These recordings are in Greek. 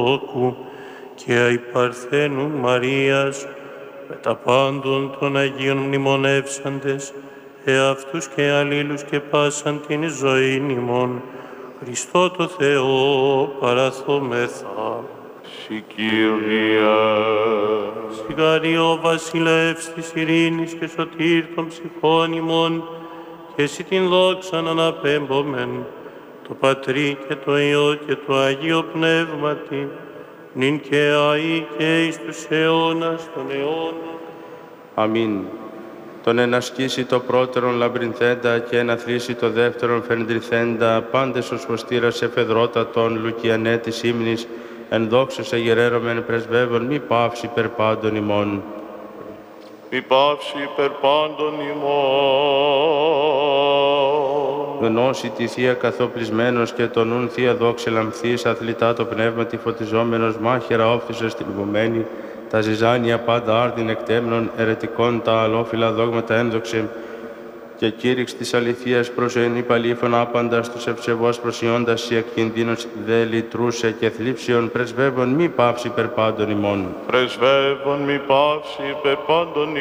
Θεοτόκου και αϊ Παρθένου Μαρίας, με τα πάντων των Αγίων μνημονεύσαντες, εαυτούς και αλλήλους και πάσαν την ζωήν ημών, Χριστό το Θεό παραθόμεθα. Συ Κύριε. Συγχαριώ βασιλεύς της ειρήνης και σωτήρ των ψυχών ημών, και εσύ την δόξαν αναπέμπομεν, το Πατρί και το Υιό και το Αγίο Πνεύματι, νυν και αεί και εις τους αιώνας των αιώνων. Αμήν. Τον ενασκήσει το πρώτερον λαμπρινθέντα και εναθλήσει το δεύτερον φερντριθέντα, πάντες ως φωστήρας εφεδρότατον Λουκιανέ της ύμνης, εν δόξος εγεραίρομεν πρεσβεύων, μη παύσει υπερ πάντων ημών. Μη παύσει υπερ πάντων ημών. Γνώση τη Θεία καθοπλισμένος και τον νουν Θεία δόξα λαμφθείς, αθλητά το πνεύμα τη φωτιζόμενος, μάχαιρα όφθησος την υπομμένη, τα ζυζάνια πάντα άρδιν εκτέμνων, ερετικών τα αλόφυλα δόγματα ένδοξε, και κήρυξ της αληθείας προσωήν υπαλήφων άπαντα στους ευσεβώς προσιώντας η εκκινδύνος δε λυτρούσε και θλίψεων, πρεσβεύων μη παύσει υπερ πάντων ημών. Πρεσβεύων μη παύσει υπερ πάντων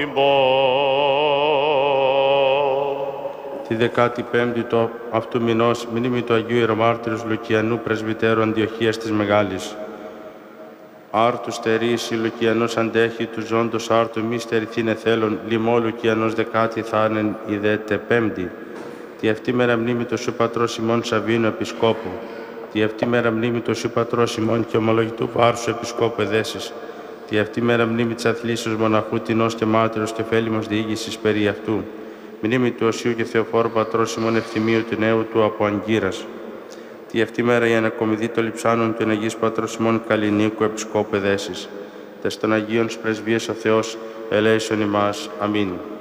ημών. Τη 15η του αυτού μηνός, μνήμη του Αγίου Ιερομάρτυρους Λουκιανού Πρεσβυτέρου Αντιοχίας της Μεγάλης. Άρτου στερήσει Λουκιανός αντέχει του ζώντος άρτου μη στερηθήνε θέλων, λοιμώ Λουκιανός δεκάτη θάνεν ιδέτε πέμπτη. Τη αυτή μέρα μνήμη του σου πατρός ημών Σαβίνου Επισκόπου. Τη αυτή μέρα μνήμη του σου πατρός ημών και ομολογητού Βάρσου Επισκόπου εδέσεις. Τη αυτή μέρα μνήμη της αθλήσεως μοναχού τινός και μάρτυρος και φέλιμος διήγησης περί αυτού. Μνήμη του Οσίου και Θεοφόρου πατρός ημών Ευθυμίου του νέου του από Αγκύρας. Τη αυτή μέρα η ανακομιδή των λειψάνων του Αγίου Πατρός ημών Καλλινίκου Επισκόπου εδέσεις. Τες των Αγίων πρεσβείες ο Θεός ελέησον ημάς. Αμήν.